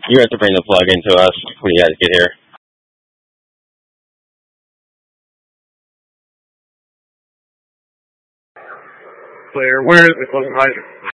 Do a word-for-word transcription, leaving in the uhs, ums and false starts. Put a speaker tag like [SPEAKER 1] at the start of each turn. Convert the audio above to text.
[SPEAKER 1] You have to bring the plug into us when you guys get here.
[SPEAKER 2] Clear. Where is the closing hydrant?